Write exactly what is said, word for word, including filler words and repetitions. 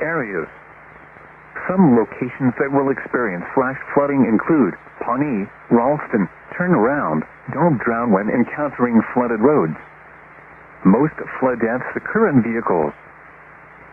areas. Some locations that will experience flash flooding include Pawnee, Ralston. Turn around. Don't drown when encountering flooded roads. Most flood deaths occur in vehicles